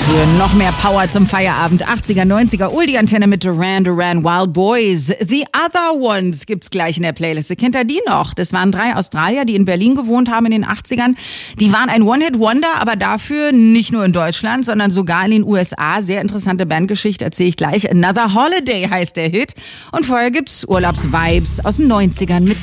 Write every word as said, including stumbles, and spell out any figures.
Für noch mehr Power zum Feierabend. achtziger, neunziger, Oldie-Antenne mit Duran Duran, Wild Boys. The Other Ones gibt's gleich in der Playlist. Kennt ihr die noch? Das waren drei Australier, die in Berlin gewohnt haben in den achtzigern. Die waren ein One-Hit-Wonder, aber dafür nicht nur in Deutschland, sondern sogar in den U S A. Sehr interessante Bandgeschichte, erzähle ich gleich. Another Holiday heißt der Hit. Und vorher gibt's Urlaubsvibes aus den neunzigern mit